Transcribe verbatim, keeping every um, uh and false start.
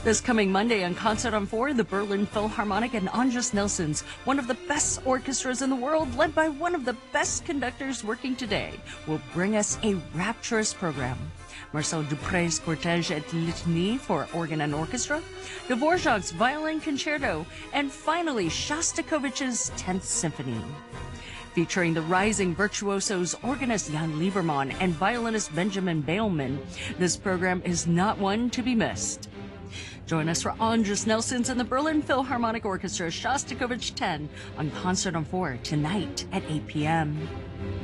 This coming Monday on Concert on four, the Berlin Philharmonic and Andras Nelsons, one of the best orchestras in the world, led by one of the best conductors working today, will bring us a rapturous program. Marcel Dupre's Cortège et Litanie for organ and orchestra, Dvorak's Violin Concerto, and finally Shostakovich's tenth Symphony. Featuring the rising virtuosos organist Jan Lieberman and violinist Benjamin Beilman, this program is not one to be missed. Join us for Andras Nelsons and the Berlin Philharmonic Orchestra Shostakovich ten on Concert on four tonight at eight p.m.